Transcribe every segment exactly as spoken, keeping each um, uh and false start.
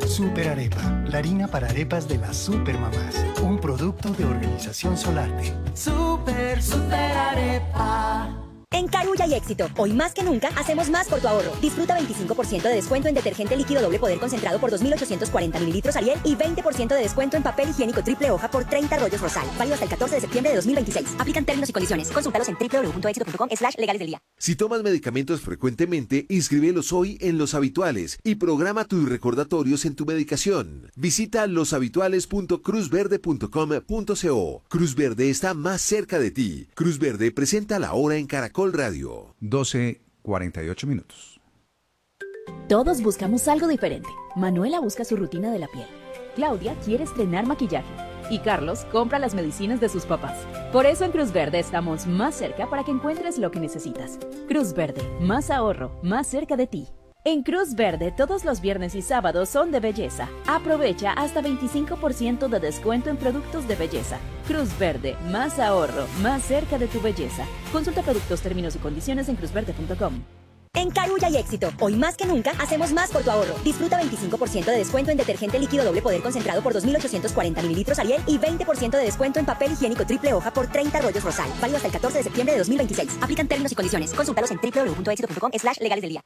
Super Arepa, la harina para arepas de las supermamás. Un producto de Organización Solarte. Super, super arepa. En Carulla hay éxito. Hoy más que nunca hacemos más por tu ahorro. Disfruta veinticinco por ciento de descuento en detergente líquido doble poder concentrado por dos mil ochocientos cuarenta mililitros Ariel y veinte por ciento de descuento en papel higiénico triple hoja por treinta rollos Rosal. Válido hasta el catorce de septiembre de dos mil veintiséis. Aplican términos y condiciones. Consúltalos en doble u doble u doble u punto éxito punto com slash legales del día. Si tomas medicamentos frecuentemente, inscríbelos hoy en Los Habituales y programa tus recordatorios en tu medicación. Visita los habituales punto cruz verde punto com punto co. Cruz Verde está más cerca de ti. Cruz Verde presenta la hora en Caracol Radio. doce cuarenta y ocho minutos. Todos buscamos algo diferente. Manuela busca su rutina de la piel. Claudia quiere estrenar maquillaje. Y Carlos compra las medicinas de sus papás. Por eso en Cruz Verde estamos más cerca para que encuentres lo que necesitas. Cruz Verde, más ahorro, más cerca de ti. En Cruz Verde, todos los viernes y sábados son de belleza. Aprovecha hasta veinticinco por ciento de descuento en productos de belleza. Cruz Verde, más ahorro, más cerca de tu belleza. Consulta productos, términos y condiciones en cruz verde punto com. En Carulla hay éxito. Hoy más que nunca hacemos más por tu ahorro. Disfruta veinticinco por ciento de descuento en detergente líquido doble poder concentrado por dos mil ochocientos cuarenta mililitros Ariel y veinte por ciento de descuento en papel higiénico triple hoja por treinta rollos Rosal. Válido hasta el catorce de septiembre de dos mil veintiséis. Aplican términos y condiciones. Consúltalos en doble u doble u doble u punto éxito punto com slash legales del día.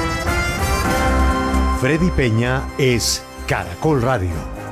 Freddy Peña es Caracol Radio.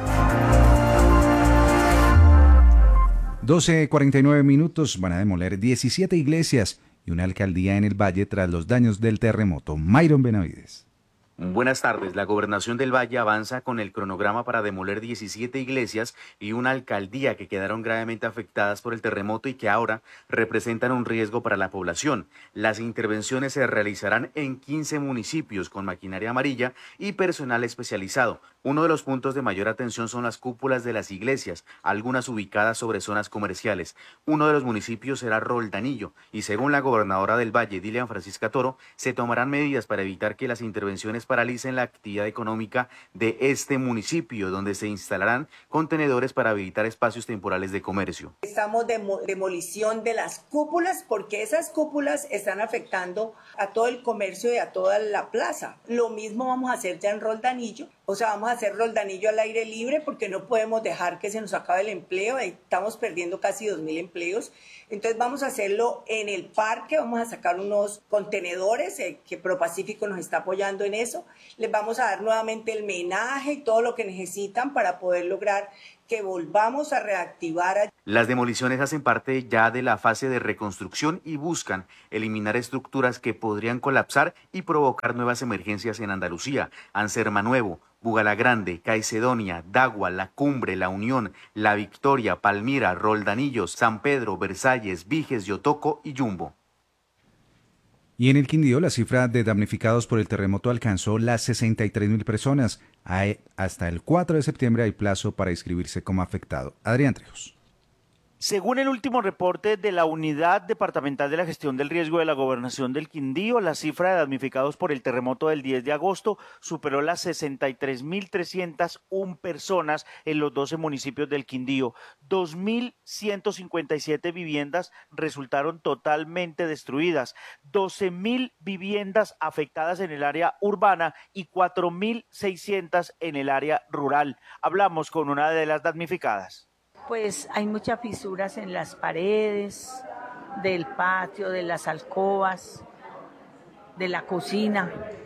doce cuarenta y nueve minutos. Van a demoler diecisiete iglesias y una alcaldía en el Valle tras los daños del terremoto. Myron Benavides. Buenas tardes. La Gobernación del Valle avanza con el cronograma para demoler diecisiete iglesias y una alcaldía que quedaron gravemente afectadas por el terremoto y que ahora representan un riesgo para la población. Las intervenciones se realizarán en quince municipios con maquinaria amarilla y personal especializado. Uno de los puntos de mayor atención son las cúpulas de las iglesias, algunas ubicadas sobre zonas comerciales. Uno de los municipios será Roldanillo y según la gobernadora del Valle, Dilian Francisca Toro, se tomarán medidas para evitar que las intervenciones paralicen la actividad económica de este municipio, donde se instalarán contenedores para habilitar espacios temporales de comercio. Estamos de demolición de las cúpulas porque esas cúpulas están afectando a todo el comercio y a toda la plaza. Lo mismo vamos a hacer ya en Roldanillo, o sea, vamos a hacer Roldanillo al aire libre porque no podemos dejar que se nos acabe el empleo, estamos perdiendo casi dos mil empleos. Entonces vamos a hacerlo en el parque, vamos a sacar unos contenedores eh, que ProPacífico nos está apoyando en eso. Les vamos a dar nuevamente el menaje y todo lo que necesitan para poder lograr que volvamos a reactivar. Las demoliciones hacen parte ya de la fase de reconstrucción y buscan eliminar estructuras que podrían colapsar y provocar nuevas emergencias en Andalucía. Anserma Nuevo, Bugalagrande, Caicedonia, Dagua, La Cumbre, La Unión, La Victoria, Palmira, Roldanillos, San Pedro, Versalles, Viges, Yotoco y Yumbo. Y en el Quindío, la cifra de damnificados por el terremoto alcanzó las sesenta y tres mil personas. Hay, hasta el cuatro de septiembre hay plazo para inscribirse como afectado. Adrián Trejos. Según el último reporte de la Unidad Departamental de la Gestión del Riesgo de la Gobernación del Quindío, la cifra de damnificados por el terremoto del diez de agosto superó las sesenta y tres mil trescientas una personas en los doce municipios del Quindío. dos mil ciento cincuenta y siete viviendas resultaron totalmente destruidas, doce mil viviendas afectadas en el área urbana y cuatro mil seiscientas en el área rural. Hablamos con una de las damnificadas. Pues hay muchas fisuras en las paredes, del patio, de las alcobas, de la cocina.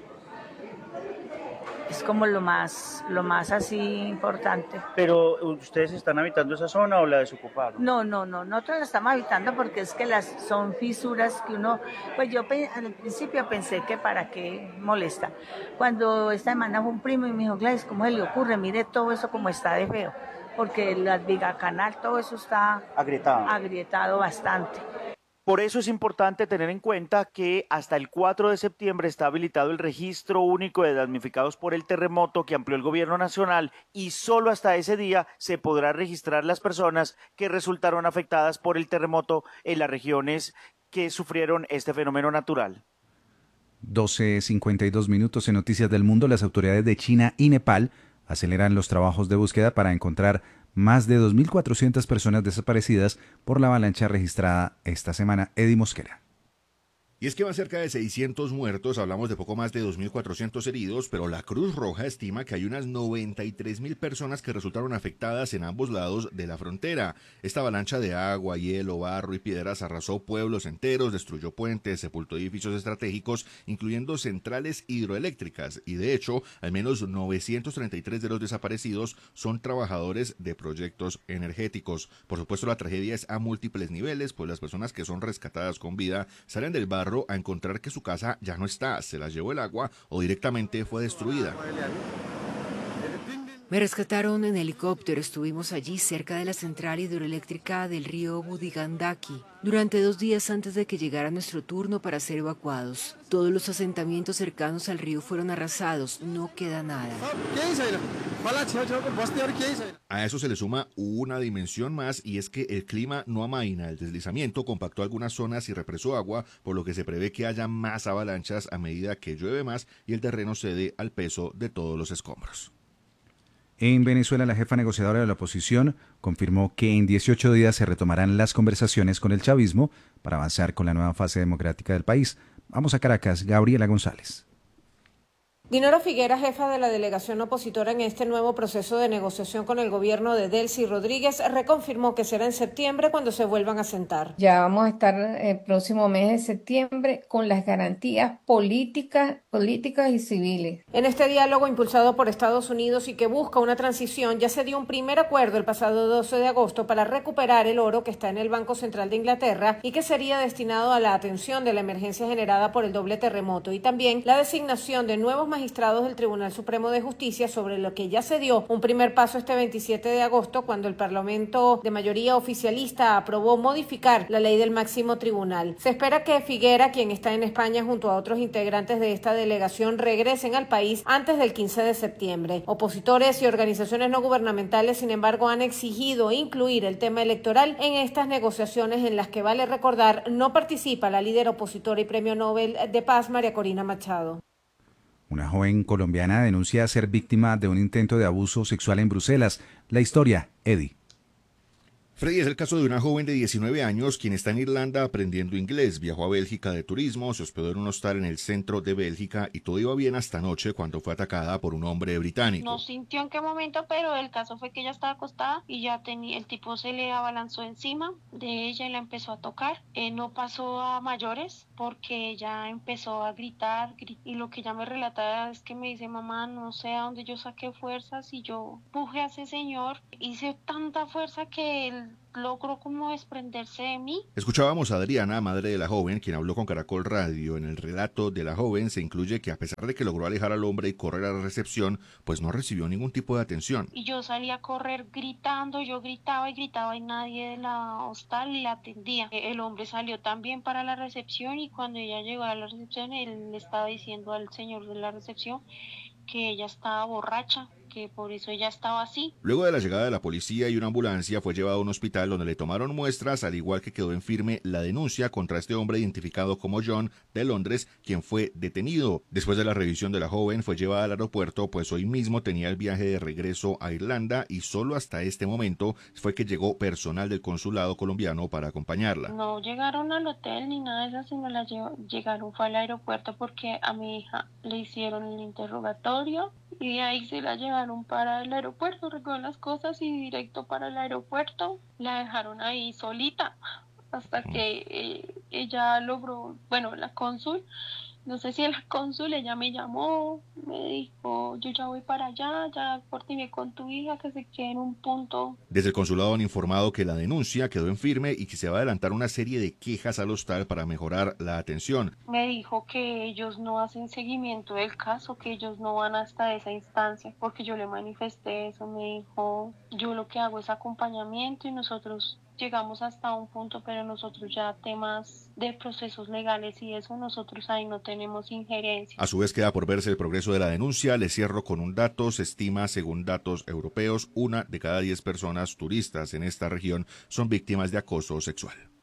Es como lo más, lo más así importante. ¿Pero ustedes están habitando esa zona o la desocuparon? No, no, no, nosotros la estamos habitando porque es que las son fisuras que uno, pues yo al principio pensé que para qué molesta. Cuando esta semana fue un primo y me dijo, Gladys, ¿cómo se le ocurre? Mire todo eso como está de feo. Porque la viga canal, todo eso está agrietado. agrietado bastante. Por eso es importante tener en cuenta que hasta el cuatro de septiembre está habilitado el registro único de damnificados por el terremoto que amplió el gobierno nacional y solo hasta ese día se podrá registrar las personas que resultaron afectadas por el terremoto en las regiones que sufrieron este fenómeno natural. doce cincuenta y dos minutos en Noticias del Mundo. Las autoridades de China y Nepal aceleran los trabajos de búsqueda para encontrar más de dos mil cuatrocientas personas desaparecidas por la avalancha registrada esta semana. Eddie Mosquera. Y es que van cerca de seiscientos muertos, hablamos de poco más de dos mil cuatrocientos heridos, pero la Cruz Roja estima que hay unas noventa y tres mil personas que resultaron afectadas en ambos lados de la frontera. Esta avalancha de agua, hielo, barro y piedras arrasó pueblos enteros, destruyó puentes, sepultó edificios estratégicos, incluyendo centrales hidroeléctricas, y de hecho, al menos novecientos treinta y tres de los desaparecidos son trabajadores de proyectos energéticos. Por supuesto, la tragedia es a múltiples niveles, pues las personas que son rescatadas con vida salen del barro a encontrar que su casa ya no está, se la llevó el agua o directamente fue destruida. Me rescataron en helicóptero, estuvimos allí cerca de la central hidroeléctrica del río Budigandaki durante dos días antes de que llegara nuestro turno para ser evacuados. Todos los asentamientos cercanos al río fueron arrasados, no queda nada. A eso se le suma una dimensión más, y es que el clima no amaina. El deslizamiento compactó algunas zonas y represó agua, por lo que se prevé que haya más avalanchas a medida que llueve más y el terreno cede al peso de todos los escombros. En Venezuela, la jefa negociadora de la oposición confirmó que en dieciocho días se retomarán las conversaciones con el chavismo para avanzar con la nueva fase democrática del país. Vamos a Caracas, Gabriela González. Dinora Figuera, jefa de la delegación opositora en este nuevo proceso de negociación con el gobierno de Delcy Rodríguez, reconfirmó que será en septiembre cuando se vuelvan a sentar. Ya vamos a estar el próximo mes de septiembre con las garantías políticas, políticas y civiles. En este diálogo impulsado por Estados Unidos y que busca una transición, ya se dio un primer acuerdo el pasado doce de agosto para recuperar el oro que está en el Banco Central de Inglaterra y que sería destinado a la atención de la emergencia generada por el doble terremoto, y también la designación de nuevos magistrados del Tribunal Supremo de Justicia, sobre lo que ya se dio un primer paso este veintisiete de agosto cuando el Parlamento de mayoría oficialista aprobó modificar la ley del máximo tribunal. Se espera que Figuera, quien está en España junto a otros integrantes de esta delegación, regresen al país antes del quince de septiembre. Opositores y organizaciones no gubernamentales, sin embargo, han exigido incluir el tema electoral en estas negociaciones, en las que, vale recordar, no participa la líder opositora y premio Nobel de Paz, María Corina Machado. Una joven colombiana denuncia ser víctima de un intento de abuso sexual en Bruselas. La historia, Eddie. Freddy, es el caso de una joven de diecinueve años quien está en Irlanda aprendiendo inglés. Viajó a Bélgica de turismo, se hospedó en un hostal en el centro de Bélgica y todo iba bien hasta anoche, cuando fue atacada por un hombre británico. No sintió en qué momento, pero el caso fue que ella estaba acostada y ya tenía, el tipo se le abalanzó encima de ella y la empezó a tocar. Eh, no pasó a mayores porque ella empezó a gritar, grit- y lo que ella me relataba es que me dice: mamá, no sé a dónde yo saqué fuerzas y yo empujé a ese señor, hice tanta fuerza que él logró como desprenderse de mí. Escuchábamos a Adriana, madre de la joven, quien habló con Caracol Radio. En el relato de la joven se incluye que, a pesar de que logró alejar al hombre y correr a la recepción, pues no recibió ningún tipo de atención. Y yo salí a correr gritando, yo gritaba y gritaba y nadie de la hostal la atendía. El hombre salió también para la recepción y cuando ella llegó a la recepción, él le estaba diciendo al señor de la recepción que ella estaba borracha, que por eso ella estaba así. Luego de la llegada de la policía y una ambulancia, fue llevado a un hospital donde le tomaron muestras, al igual que quedó en firme la denuncia contra este hombre identificado como John de Londres, quien fue detenido. Después de la revisión de la joven, fue llevada al aeropuerto, pues hoy mismo tenía el viaje de regreso a Irlanda y solo hasta este momento fue que llegó personal del consulado colombiano para acompañarla. No llegaron al hotel ni nada de eso, sino la lle- llegaron fue al aeropuerto porque a mi hija le hicieron el interrogatorio y de ahí se la llevaron para el aeropuerto, recogió las cosas y directo para el aeropuerto. La dejaron ahí solita hasta que eh, ella logró, bueno, la cónsul, no sé si el cónsul, ella me llamó, me dijo: yo ya voy para allá, ya coordiné con tu hija que se quede en un punto. Desde el consulado han informado que la denuncia quedó en firme y que se va a adelantar una serie de quejas al hostal para mejorar la atención. Me dijo que ellos no hacen seguimiento del caso, que ellos no van hasta esa instancia, porque yo le manifesté eso. Me dijo: yo lo que hago es acompañamiento y nosotros llegamos hasta un punto, pero nosotros ya temas de procesos legales y eso, nosotros ahí no tenemos injerencia. A su vez queda por verse el progreso de la denuncia. Le cierro con un dato: se estima, según datos europeos, una de cada diez personas turistas en esta región son víctimas de acoso sexual.